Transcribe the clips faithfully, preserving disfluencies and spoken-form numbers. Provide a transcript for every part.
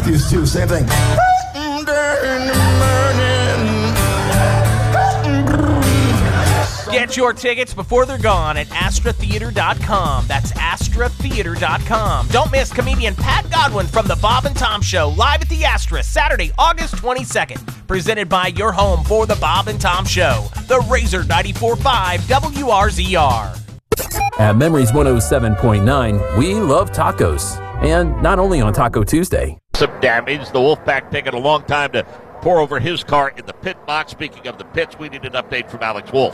Matthews, too. Same thing. Get your tickets before they're gone at astra theater dot com. That's astra theater dot com. Don't miss comedian Pat Godwin from The Bob and Tom Show live at the Astra Saturday, August twenty-second. Presented by your home for The Bob and Tom Show, the Razor ninety-four point five W R Z R. At Memories one oh seven point nine, we love tacos. And not only on Taco Tuesday. Some damage. The Wolfpack taking a long time to pour over his car in the pit box. Speaking of the pits, we need an update from Alex Wolf.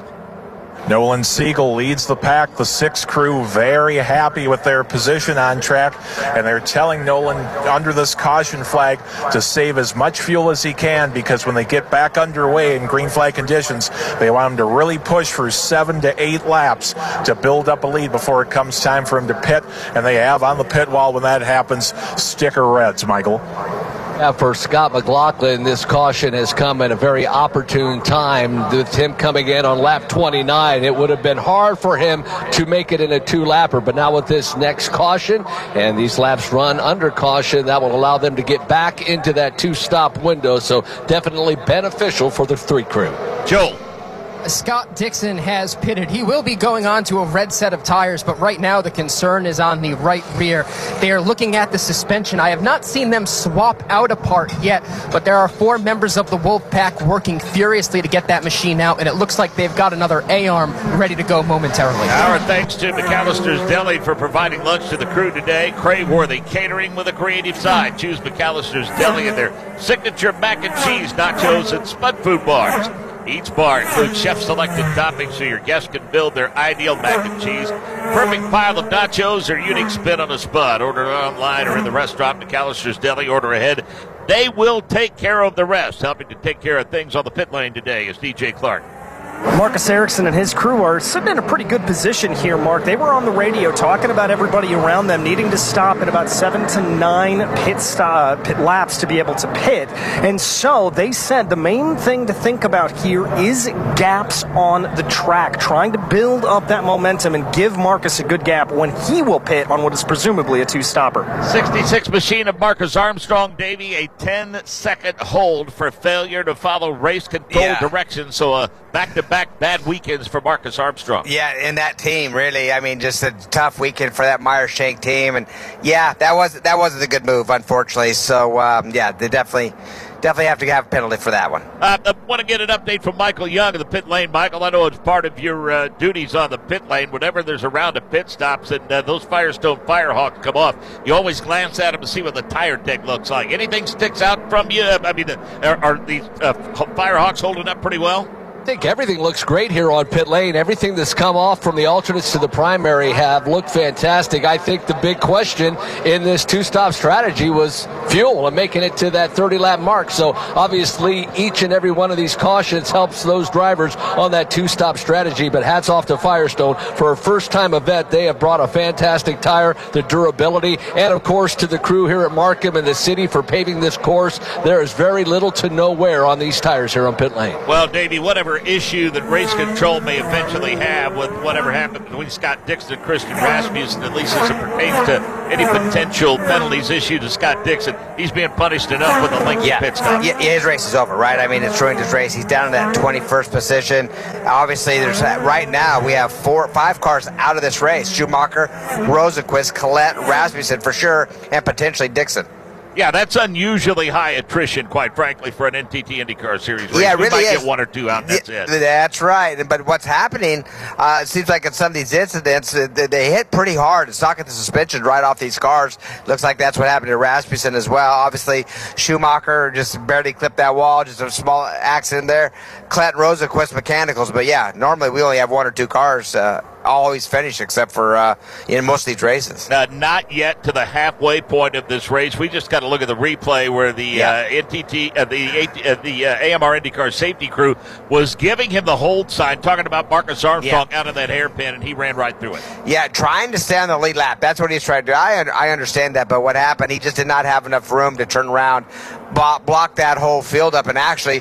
Nolan Siegel leads the pack. The six crew very happy with their position on track, and they're telling Nolan under this caution flag to save as much fuel as he can, because when they get back underway in green flag conditions, they want him to really push for seven to eight laps to build up a lead before it comes time for him to pit. And they have on the pit wall, when that happens, sticker reds, Michael. Yeah, for Scott McLaughlin, this caution has come at a very opportune time with him coming in on lap twenty-nine. It would have been hard for him to make it in a two-lapper, but now with this next caution and these laps run under caution, that will allow them to get back into that two-stop window, so definitely beneficial for the three crew. Joel. Scott Dixon has pitted. He will be going on to a red set of tires, but right now the concern is on the right rear. They are looking at the suspension. I have not seen them swap out a part yet, but there are four members of the Wolfpack working furiously to get that machine out, and it looks like they've got another A-arm ready to go momentarily. Our thanks to McAllister's Deli for providing lunch to the crew today. Craveworthy Catering with a creative side. Choose McAllister's Deli and their signature mac and cheese, nachos, and spud food bars. Each bar includes chef-selected toppings so your guests can build their ideal mac and cheese. Perfect pile of nachos or unique spin on a spud. Order online or in the restaurant, McAllister's Deli. Order ahead. They will take care of the rest. Helping to take care of things on the pit lane today is D J Clark. Marcus Ericsson and his crew are sitting in a pretty good position here, Mark. They were on the radio talking about everybody around them needing to stop at about seven to nine pit, stop, pit laps to be able to pit. And so they said the main thing to think about here is gaps on the track, trying to build up that momentum and give Marcus a good gap when he will pit on what is presumably a two-stopper. sixty-six machine of Marcus Armstrong, Davey, a ten-second hold for failure to follow race control yeah. directions. So a back-to-back bad weekends for Marcus Armstrong. Yeah, and that team, really, I mean, just a tough weekend for that Meyer-Shank team. And, yeah, that, was, that wasn't a good move, unfortunately. So, um, yeah, they definitely definitely have to have a penalty for that one. Uh, I want to get an update from Michael Young of the pit lane. Michael, I know it's part of your uh, duties on the pit lane. Whenever there's a round of pit stops and uh, those Firestone Firehawks come off, you always glance at them to see what the tire deck looks like. Anything sticks out from you? I mean, uh, are, are these uh, Firehawks holding up pretty well? I think everything looks great here on pit lane. Everything that's come off from the alternates to the primary have looked fantastic. I think the big question in this two-stop strategy was fuel and making it to that thirty-lap mark. So obviously each and every one of these cautions helps those drivers on that two-stop strategy. But hats off to Firestone for a first-time event. They have brought a fantastic tire, the durability, and of course to the crew here at Markham and the city for paving this course. There is very little to no wear on these tires here on pit lane. Well, Davey, whatever issue that race control may eventually have with whatever happened between Scott Dixon and Christian Rasmussen, at least as it pertains to any potential penalties issued to Scott Dixon, he's being punished enough with a lengthy yeah. pit stop. Yeah, his race is over, right? I mean, it's ruined his race. He's down in that twenty-first position. Obviously, there's right now we have four, five cars out of this race: Schumacher, Rosenquist, Collette, Rasmussen for sure, and potentially Dixon. Yeah, that's unusually high attrition, quite frankly, for an N T T IndyCar Series race. Yeah, it we really might is. get one or two out, and that's yeah, it. That's right. But what's happening, uh, it seems like in some of these incidents, uh, they, they hit pretty hard. It's knocking the suspension right off these cars. Looks like that's what happened to Rasmussen as well. Obviously, Schumacher just barely clipped that wall, just a small accident there. Clet and Rosenquist mechanicals. But, yeah, normally we only have one or two cars uh, always finish except for uh, in most of these races. Uh, not yet to the halfway point of this race. We just got to look at the replay where the yeah. uh, N T T, uh, the uh, the uh, A M R IndyCar safety crew was giving him the hold sign, talking about Marcus Armstrong yeah. out of that hairpin, and he ran right through it. Yeah, trying to stay on the lead lap. That's what he's trying to do. I I understand that, but what happened? He just did not have enough room to turn around, block that whole field up, and actually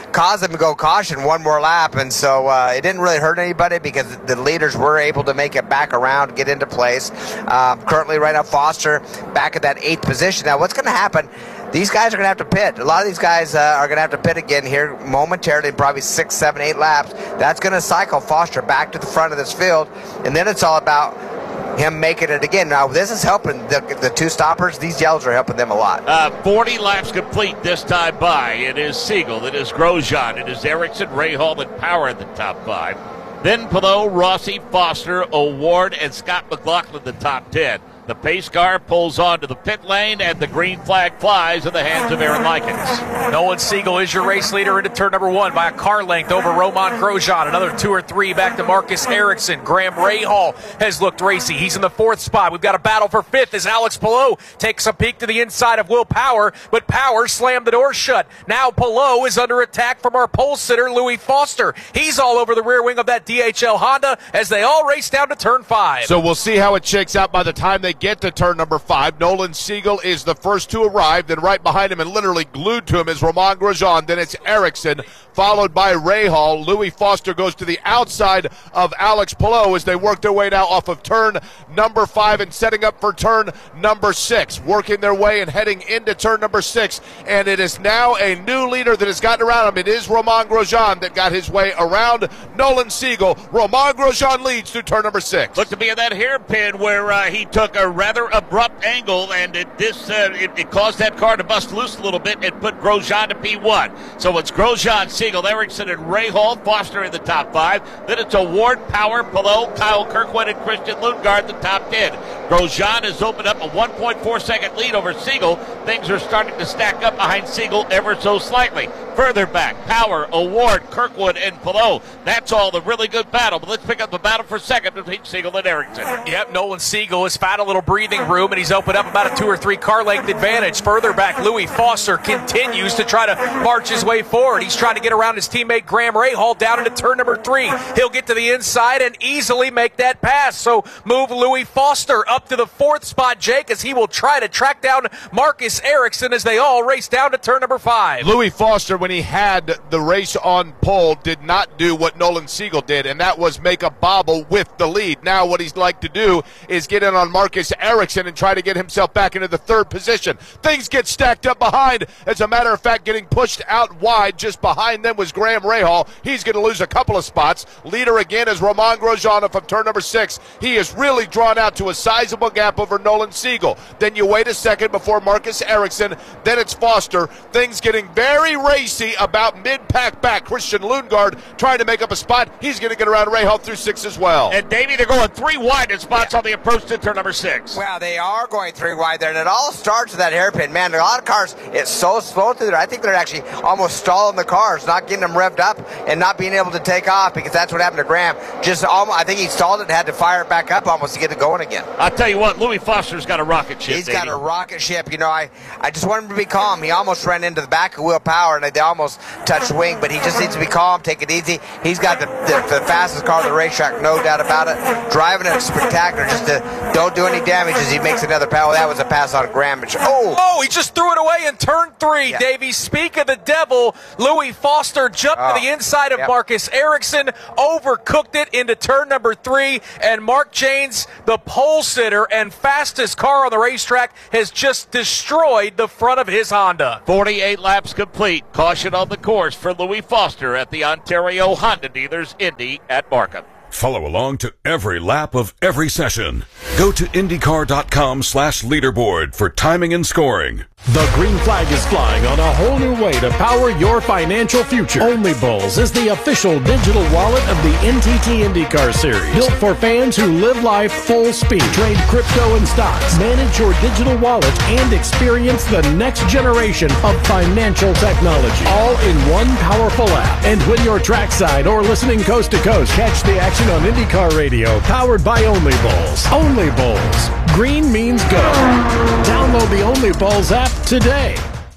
caused them to go caution one more lap, and so uh, it didn't really hurt anybody because the leaders were able to make it back around, get into place. Uh, currently, right now, Foster back at that eighth position. Now, what's going to happen? These guys are going to have to pit. A lot of these guys uh, are going to have to pit again here momentarily, probably six, seven, eight laps. That's going to cycle Foster back to the front of this field, and then it's all about him making it again. Now, this is helping the, the two stoppers. These yellows are helping them a lot. Uh, forty laps complete this time by. It is Siegel, it is Grosjean, it is Ericsson, Rahal, and Power in the top five. Then Palou, Rossi, Foster, O'Ward, and Scott McLaughlin the top ten. The pace car pulls onto the pit lane, and the green flag flies in the hands of Aaron Likens. Nolan Siegel is your race leader into turn number one by a car length over Romain Grosjean. Another two or three back to Marcus Ericsson. Graham Rahal has looked racy. He's in the fourth spot. We've got a battle for fifth as Alex Palou takes a peek to the inside of Will Power, but Power slammed the door shut. Now Palou is under attack from our pole sitter, Louis Foster. He's all over the rear wing of that D H L Honda as they all race down to turn five. So we'll see how it shakes out by the time they get to turn number five. Nolan Siegel is the first to arrive. Then right behind him and literally glued to him is Romain Grosjean. Then it's Ericsson, followed by Rahal. Louis Foster goes to the outside of Alex Palou as they work their way now off of turn number five and setting up for turn number six. Working their way and heading into turn number six. And it is now a new leader that has gotten around him. It is Romain Grosjean that got his way around Nolan Siegel. Romain Grosjean leads through turn number six. Looked to be in that hairpin where uh, he took a rather abrupt angle, and it, this uh, it, it caused that car to bust loose a little bit and put Grosjean to P one. So it's Grosjean, Siegel, Ericsson, and Rahal. Foster in the top five. Then it's O'Ward, Power, Palou, Kyle Kirkwood, and Christian Lundgaard the top ten. Grosjean has opened up a one point four second lead over Siegel. Things are starting to stack up behind Siegel ever so slightly. Further back, Power, O'Ward, Kirkwood, and Palou. That's all the really good battle. But let's pick up the battle for second between Siegel and Ericsson. Yep, Nolan Siegel has found a little breathing room, and he's opened up about a two or three car length advantage. Further back, Louis Foster continues to try to march his way forward. He's trying to get around his teammate Graham Rahal down into turn number three. He'll get to the inside and easily make that pass. So move Louis Foster up to the fourth spot, Jake, as he will try to track down Marcus Ericsson as they all race down to turn number five. Louis Foster, when he had the race on pole, did not do what Nolan Siegel did, and that was make a bobble with the lead. Now what he's like to do is get in on Marcus Ericsson and try to get himself back into the third position. Things get stacked up behind. As a matter of fact, getting pushed out wide just behind them was Graham Rahal. He's going to lose a couple of spots. Leader again is Romain Grosjean from turn number six. He is really drawn out to a sizable gap over Nolan Siegel. Then you wait a second before Marcus Ericsson. Then it's Foster. Things getting very racy about mid-pack back. Christian Lundgaard trying to make up a spot. He's going to get around Rahal through six as well. And Davey, they're going three wide in spots on the approach to turn number six. Well, they are going three wide there, and it all starts with that hairpin. Man, a lot of cars, it's so slow through there. I think they're actually almost stalling the cars, not getting them revved up and not being able to take off, because that's what happened to Graham. Just almost, I think he stalled it and had to fire it back up almost to get it going again. I'll tell you what, Louis Foster's got a rocket ship. He's Davey. got a rocket ship. You know, I, I just want him to be calm. He almost ran into the back of Will Power, and they almost touched wing, but he just needs to be calm, take it easy. He's got the, the, the fastest car on the racetrack, no doubt about it. Driving it spectacular. Just to, don't do any damage as he makes another pass. That was a pass on Graham. Oh, oh, he just threw it away in turn three, yeah. Davey. Speak of the devil, Louis Foster jumped oh, to the inside of yep. Marcus Ericsson, overcooked it into turn number three, and Mark Janes, the pole sitter and fastest car on the racetrack, has just destroyed the front of his Honda. forty-eight laps complete. Caution on the course for Louis Foster at the Ontario Honda Dealers Indy at Markham. Follow along to every lap of every session. Go to IndyCar.com slash leaderboard for timing and scoring. The green flag is flying on a whole new way to power your financial future. Only Bowls is the official digital wallet of the N T T IndyCar Series. Built for fans who live life full speed. Trade crypto and stocks. Manage your digital wallet and experience the next generation of financial technology. All in one powerful app. And when you're trackside or listening coast to coast, catch the action on IndyCar Radio. Powered by Only Bowls. Only Bowls. Green means go. Download the Only Bowls app today.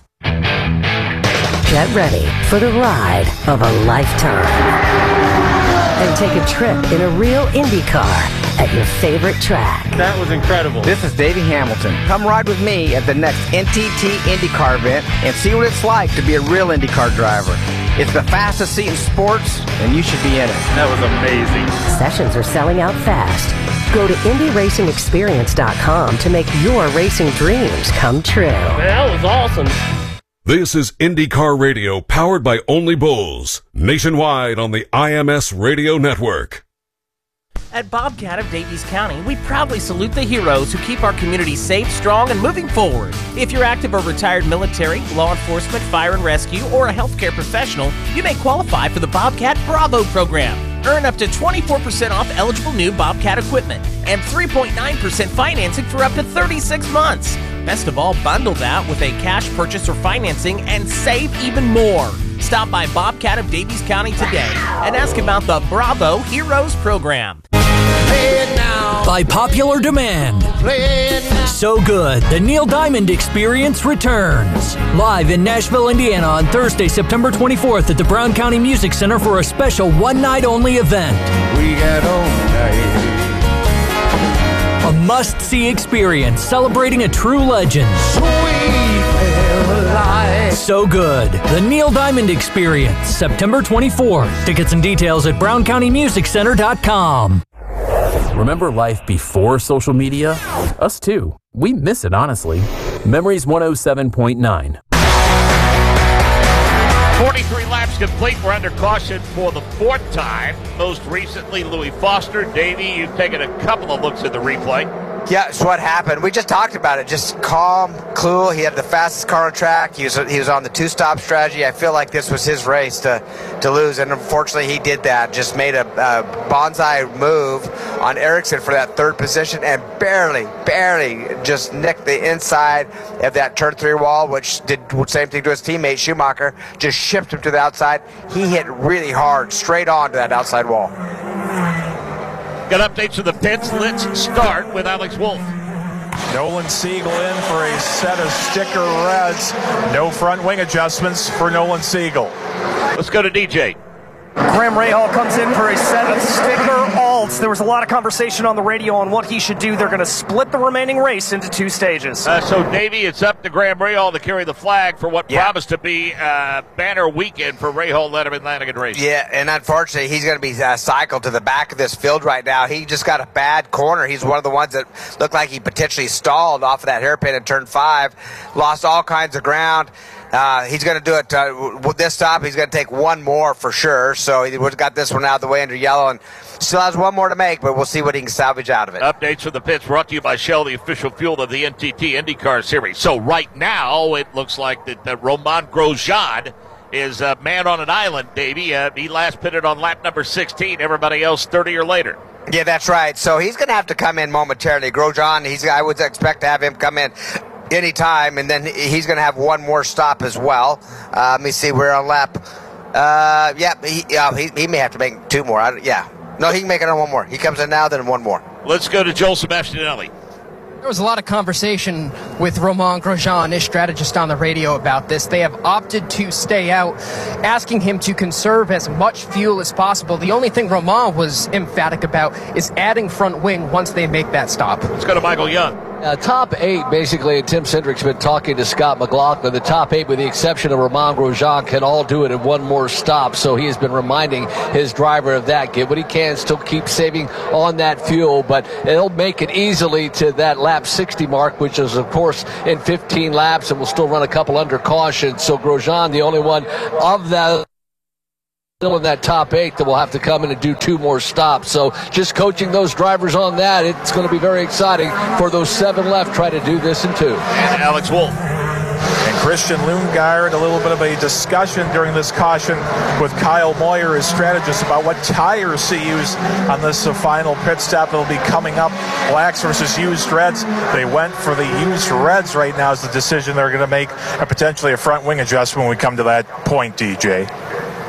Get ready for the ride of a lifetime. And take a trip in a real Indy car at your favorite track. That was incredible. This is Davey Hamilton. Come ride with me at the next N T T IndyCar event and see what it's like to be a real IndyCar driver. It's the fastest seat in sports, and you should be in it. That was amazing. Sessions are selling out fast. Go to Indy Racing Experience dot com to make your racing dreams come true. That was awesome. This is IndyCar Radio, powered by Only Bulls, nationwide on the I M S Radio Network. At Bobcat of Davies County, we proudly salute the heroes who keep our community safe, strong, and moving forward. If you're active or retired military, law enforcement, fire and rescue, or a healthcare professional, you may qualify for the Bobcat Bravo program. Earn up to twenty-four percent off eligible new Bobcat equipment and three point nine percent financing for up to thirty-six months. Best of all, bundle that with a cash purchase or financing and save even more. Stop by Bobcat of Davies County today and ask about the Bravo Heroes program. By popular demand. So good, the Neil Diamond Experience returns. Live in Nashville, Indiana on Thursday, September twenty-fourth at the Brown County Music Center for a special one-night-only event. We got all night. A must-see experience celebrating a true legend. So good, the Neil Diamond Experience, September twenty-fourth. Tickets and details at brown county music center dot com. Remember life before social media? Us too. We miss it, honestly. Memories one oh seven point nine. forty-three laps complete. We're under caution for the fourth time. Most recently, Louis Foster. Davey, you've taken a couple of looks at the replay. Yeah, it's what happened. We just talked about it. Just calm, cool. He had the fastest car on track. He was he was on the two-stop strategy. I feel like this was his race to, to lose, and unfortunately he did that. Just made a, a bonsai move on Ericsson for that third position and barely, barely just nicked the inside of that turn three wall, which did the same thing to his teammate Schumacher. Just shipped him to the outside. He hit really hard, straight on to that outside wall. Got updates from the pits. Let's start with Alex Wolf. Nolan Siegel in for a set of sticker reds. No front wing adjustments for Nolan Siegel. Let's go to D J. Graham Rahal comes in for a set of sticker alts. There was a lot of conversation on the radio on what he should do. They're going to split the remaining race into two stages. Uh, so, Davey, it's up to Graham Rahal to carry the flag for what yeah. promised to be a banner weekend for Rahal Letterman Lanigan Racing. Yeah, and unfortunately, he's going to be uh, cycled to the back of this field right now. He just got a bad corner. He's one of the ones that looked like he potentially stalled off of that hairpin in turn five. Lost all kinds of ground. Uh, he's going to do it uh, with this stop. He's going to take one more for sure. So he got this one out of the way under yellow and still has one more to make, but we'll see what he can salvage out of it. Updates from the pits brought to you by Shell, the official fuel of the N T T IndyCar Series. So right now, it looks like that uh, Romain Grosjean is a man on an island, Davey. Uh, he last pitted on lap number sixteen. Everybody else thirty or later. Yeah, that's right. So he's going to have to come in momentarily. Grosjean, he's, I would expect to have him come in anytime, and then he's going to have one more stop as well. Uh, let me see, we're on lap. Uh, yeah, he, uh, he, he may have to make two more. I, yeah. No, he can make it on one more. He comes in now, then one more. Let's go to Joel Sebastianelli. There was a lot of conversation with Romain Grosjean, his strategist, on the radio about this. They have opted to stay out, asking him to conserve as much fuel as possible. The only thing Romain was emphatic about is adding front wing once they make that stop. Let's go to Michael Young. Uh, top eight, basically, and Tim Cindric's been talking to Scott McLaughlin. The top eight, with the exception of Romain Grosjean, can all do it in one more stop. So he has been reminding his driver of that. Get what he can, still keep saving on that fuel, but it'll make it easily to that lap sixty mark, which is, of course, in fifteen laps, and will still run a couple under caution. So Grosjean, the only one of that still in that top eight that will have to come in and do two more stops. So just coaching those drivers on that, it's going to be very exciting for those seven left. Try to do this in two. And Alex Wolf. And Christian Lundgaard, a little bit of a discussion during this caution with Kyle Moyer, his strategist, about what tires to use on this uh, final pit stop that'll be coming up. Blacks versus used reds. They went for the used reds right now is the decision they're going to make, and potentially a front wing adjustment when we come to that point, D J.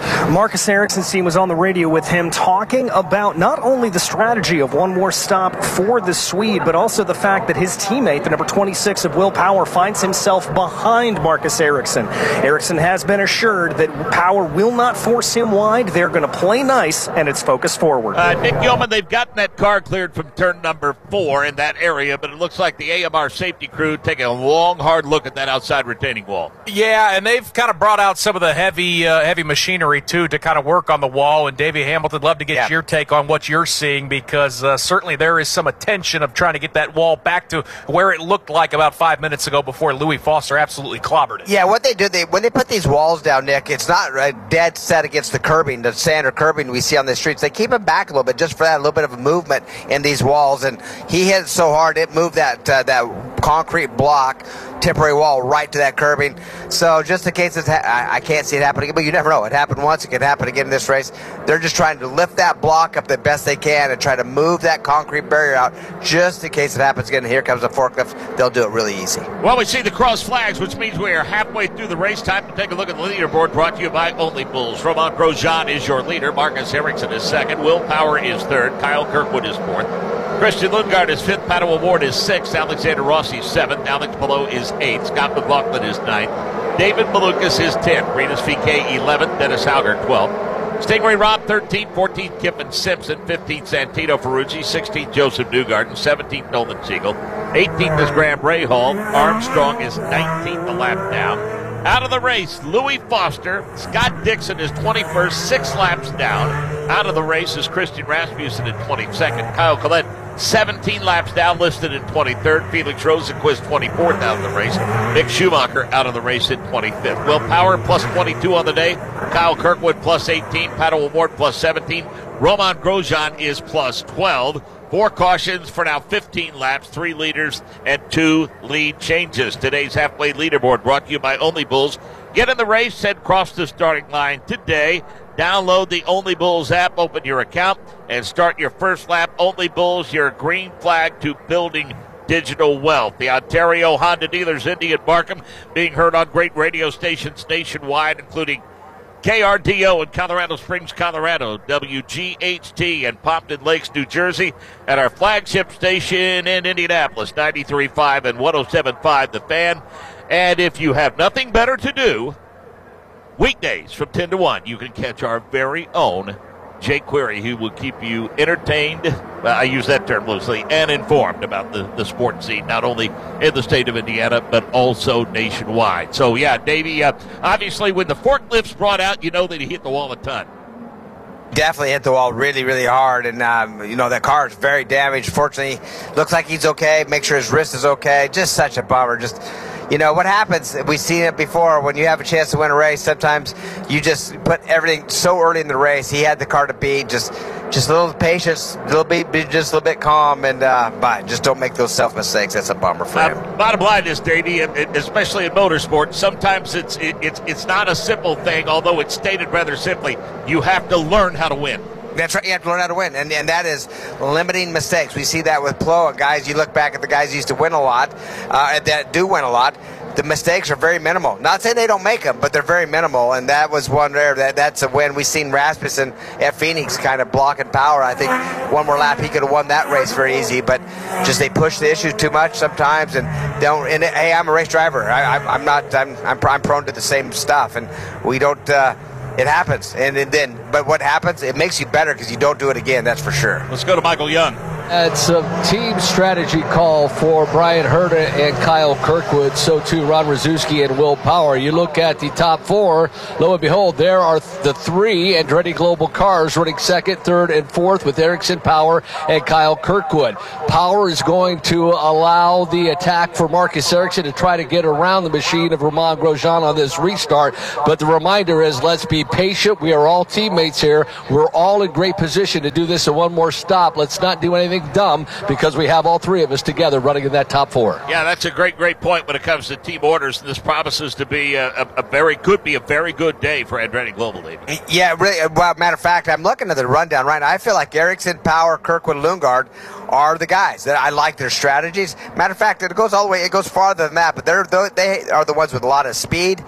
Marcus Ericsson's team was on the radio with him talking about not only the strategy of one more stop for the Swede, but also the fact that his teammate, the number twenty-six of Will Power, finds himself behind Marcus Ericsson. Ericsson has been assured that Power will not force him wide. They're going to play nice, and it's focused forward. Uh, Nick Yeoman, they've gotten that car cleared from turn number four in that area, but it looks like the A M R safety crew taking a long, hard look at that outside retaining wall. Yeah, and they've kind of brought out some of the heavy uh, heavy machinery, too, to kind of work on the wall. And Davey Hamilton, love to get yeah. your take on what you're seeing, because uh, certainly there is some attention of trying to get that wall back to where it looked like about five minutes ago before Louis Foster absolutely clobbered it. Yeah, what they do, they when they put these walls down, Nick, it's not uh, dead set against the curbing, the sand or curbing we see on the streets. They keep it back a little bit just for that little bit of a movement in these walls. And he hit it so hard, it moved that, uh, that concrete block, temporary wall, right to that curbing. So just in case it's ha- I, I can't see it happening, but you never know. It happened once, it could happen again in this race. They're just trying to lift that block up the best they can and try to move that concrete barrier out just in case it happens again. Here comes a forklift. They'll do it really easy. Well, we see the cross flags, which means we are halfway through the race. Time to take a look at the leaderboard, brought to you by Only Bulls. Romain Grosjean is your leader. Marcus Ericsson is second. Will Power is third. Kyle Kirkwood is fourth. Christian Lundgaard is fifth. Pato Award is sixth. Alexander Rossi is seventh. Alex Palou is eighth. Scott McLaughlin is ninth. David Malukas is tenth. Rinus V K eleventh. Dennis Hauger twelfth. Stingray Robb thirteenth. fourteenth Kiffin Simpson. fifteenth Santino Ferrucci. sixteenth Joseph Newgarden. seventeenth Nolan Siegel. eighteenth is Graham Rahal. Armstrong is nineteenth, the lap down. Out of the race, Louis Foster. Scott Dixon is twenty-first, six laps down. Out of the race is Christian Rasmussen in twenty-second. Kyle Collette, seventeen laps down, listed in twenty-third. Felix Rosenquist, twenty-fourth out of the race. Mick Schumacher out of the race in twenty-fifth. Will Power plus twenty-two on the day. Kyle Kirkwood plus eighteen. Pato Award plus seventeen. Romain Grosjean is plus twelve. Four cautions for now fifteen laps, three leaders, and two lead changes. Today's halfway leaderboard brought to you by Only Bulls. Get in the race, head cross the starting line today. Download the Only Bulls app, open your account, and start your first lap. Only Bulls, your green flag to building digital wealth. The Ontario Honda dealers, Indy and Markham, being heard on great radio stations nationwide, including K R D O in Colorado Springs, Colorado, W G H T in Pompton Lakes, New Jersey, and our flagship station in Indianapolis, ninety-three point five and one oh seven point five The Fan. And if you have nothing better to do, weekdays from ten to one, you can catch our very own Jake Query, who will keep you entertained, uh, I use that term loosely, and informed about the, the sports scene, not only in the state of Indiana, but also nationwide. So, yeah, Davey, uh, obviously when the forklift's brought out, you know that he hit the wall a ton. Definitely hit the wall really, really hard, and um, you know that car is very damaged. Fortunately, looks like he's okay. Make sure his wrist is okay. Just such a bummer. Just, you know what happens? We've seen it before. When you have a chance to win a race, sometimes you just put everything so early in the race. He had the car to beat. Just, just a little patience, a little bit, be just a little bit calm, and uh, but just don't make those self mistakes. That's a bummer for him. Uh, bottom line is, Davey, especially in motorsport, sometimes it's it, it's it's not a simple thing. Although it's stated rather simply, you have to learn how to win. That's right. You have to learn how to win, and and that is limiting mistakes. We see that with Plo. Guys, you look back at the guys who used to win a lot, uh, that do win a lot. The mistakes are very minimal. Not saying they don't make them, but they're very minimal, and that was one there. That that's a win. We've seen Rasmussen at Phoenix kind of blocking Power. I think one more lap he could have won that race very easy, but just they push the issues too much sometimes, and don't. And hey, I'm a race driver. I, I, I'm not. I'm, I'm I'm prone to the same stuff, and we don't. Uh, It happens, and, and then, but what happens? It makes you better because you don't do it again. That's for sure. Let's go to Michael Young. It's a team strategy call for Brian Herta and Kyle Kirkwood. So too Ron Rzuski and Will Power. You look at the top four. Lo and behold, there are the three Andretti Global cars running second, third, and fourth with Ericsson, Power, and Kyle Kirkwood. Power is going to allow the attack for Marcus Ericsson to try to get around the machine of Romain Grosjean on this restart. But the reminder is, let's be patient. We are all teammates here. We're all in great position to do this in one more stop. Let's not do anything dumb because we have all three of us together running in that top four. Yeah, that's a great, great point when it comes to team orders. And this promises to be a, a, a very could be a very good day for Andretti Global, David. Yeah, really. Well, matter of fact, I'm looking at the rundown right now. I feel like Ericsson, Power, Kirkwood, Lundgaard are the guys that I like their strategies. Matter of fact, it goes all the way. It goes farther than that, but they're they are the ones with a lot of speed.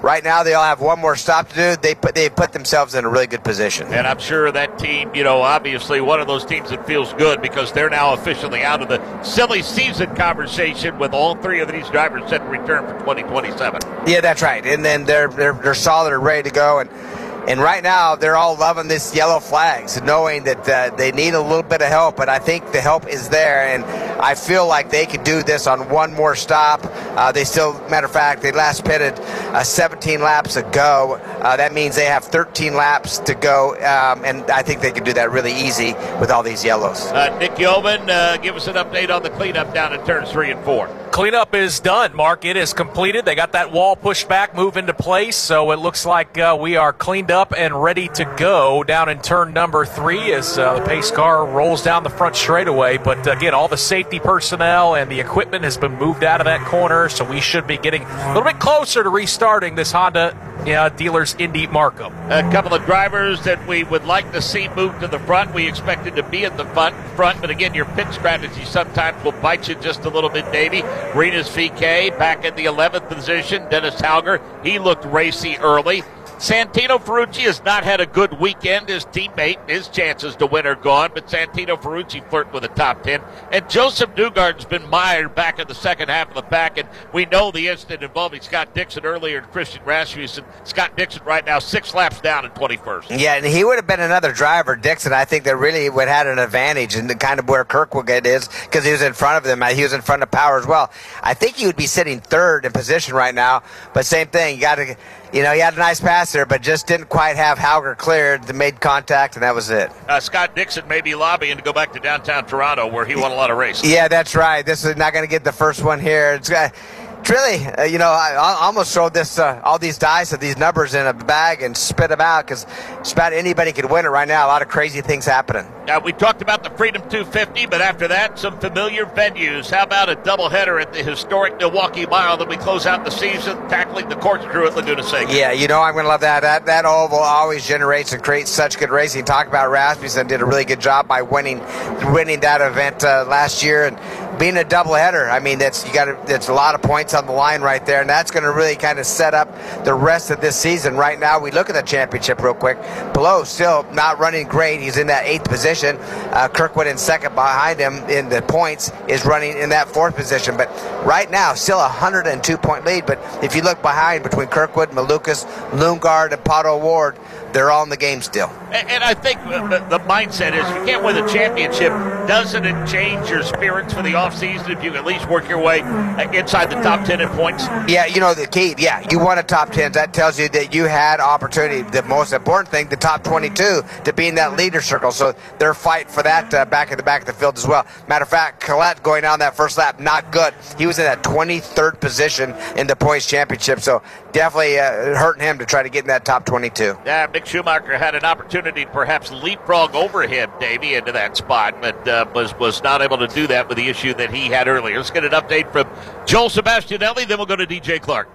right now they all have one more stop to do. They put they put themselves in a really good position. And I'm sure that team, you know, obviously one of those teams that feels good because they're now officially out of the silly season conversation with all three of these drivers set to return for twenty twenty-seven. Yeah, that's right. And then they're they're they're solid and ready to go. And and right now they're all loving this yellow flags, knowing that uh, they need a little bit of help. But I think the help is there, and I feel like they could do this on one more stop. Uh, they still, matter of fact, they last pitted uh, seventeen laps ago. Uh, that means they have thirteen laps to go, um, and I think they can do that really easy with all these yellows. Uh, Nick Yeoman, uh, give us an update on the cleanup down at turns three and four. Cleanup is done, Mark. It is completed. They got that wall pushed back, move into place, so it looks like uh, we are cleaned up and ready to go down in turn number three as uh, the pace car rolls down the front straightaway. But again, all the safety personnel and the equipment has been moved out of that corner, so we should be getting a little bit closer to restarting this Honda uh, Dealers Indy Markham. A couple of drivers that we would like to see move to the front. We expected to be at the front, front, but again, your pit strategy sometimes will bite you just a little bit, Davey. Renus V K back in the eleventh position. Dennis Hauger, he looked racy early. Santino Ferrucci has not had a good weekend. His teammate, his chances to win are gone, but Santino Ferrucci flirt with a top ten. And Joseph Newgarden's been mired back in the second half of the pack, and we know the incident involving Scott Dixon earlier and Christian Rasmussen. Scott Dixon right now six laps down in twenty-first. Yeah, and he would have been another driver, Dixon. I think that really would have had an advantage in the kind of where Kirkwood is because he was in front of them. He was in front of Power as well. I think he would be sitting third in position right now, but same thing. You got to... You know, he had a nice pass there, but just didn't quite have Hauger cleared. They made contact, and that was it. Uh, Scott Dixon may be lobbying to go back to downtown Toronto, where he won a lot of races. Yeah, that's right. This is not going to get the first one here. It's uh, It's really, uh, you know, I, I almost throw this, uh, all these dice of these numbers in a bag and spit them out because just about anybody could win it right now. A lot of crazy things happening. Now, we talked about the Freedom two fifty, but after that, some familiar venues. How about a doubleheader at the historic Milwaukee Mile that we close out the season, tackling the corkscrew at Laguna Seca? Yeah, you know I'm going to love that. That that oval always generates and creates such good racing. Talk about Rasmussen did a really good job by winning winning that event uh, last year and being a doubleheader. I mean, that's you got to. That's a lot of points on the line right there, and that's going to really kind of set up the rest of this season. Right now, we look at the championship real quick. Below still not running great. He's in that eighth position. Uh, Kirkwood in second behind him in the points is running in that fourth position. But right now, still a one hundred two point lead. But if you look behind between Kirkwood, Malukas, Lundgaard, and Pato Ward, they're all in the game still. And, and I think the, the mindset is you can't win the championship. Doesn't it change your spirits for the offseason if you at least work your way inside the top ten in points? Yeah, you know, the key, yeah, you won a top ten. That tells you that you had opportunity. The most important thing, the top twenty-two, to be in that leader circle. So they're fighting for that uh, back at the back of the field as well. Matter of fact, Collette going down that first lap, not good. He was in that twenty-third position in the points championship. So definitely uh, hurting him to try to get in that top twenty-two. Yeah, Mick Schumacher had an opportunity to perhaps leapfrog over him, Davey, into that spot, but uh, was, was not able to do that with the issue that he had earlier. Let's get an update from Joel Sebastianelli, then we'll go to D J Clark.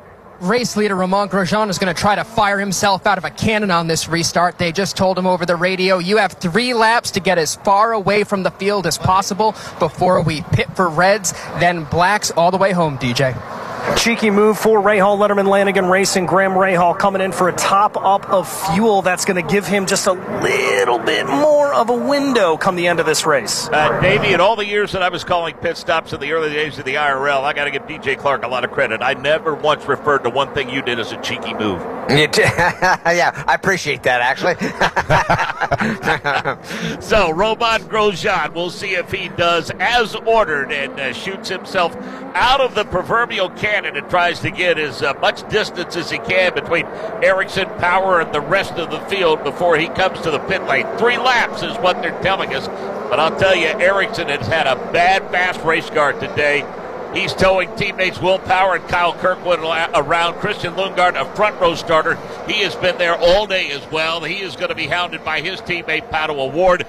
Race leader Romain Grosjean is going to try to fire himself out of a cannon on this restart. They just told him over the radio, you have three laps to get as far away from the field as possible before we pit for reds, then blacks all the way home, D J. Cheeky move for Rahal, Letterman, Lanigan Racing. Graham Rahal coming in for a top up of fuel. That's going to give him just a little bit more of a window come the end of this race. Uh, Davey, in all the years that I was calling pit stops in the early days of the I R L, I got to give D J Clark a lot of credit. I never once referred to one thing you did as a cheeky move. Yeah, I appreciate that, actually. So, Romain Grosjean, we'll see if he does as ordered and uh, shoots himself out of the proverbial cannon and tries to get as uh, much distance as he can between Ericsson, Power, and the rest of the field before he comes to the pit lane. Three laps is what they're telling us. But I'll tell you, Ericsson has had a bad, fast race car today. He's towing teammates Will Power and Kyle Kirkwood around. Christian Lundgaard, a front row starter. He has been there all day as well. He is going to be hounded by his teammate Pato O'Ward.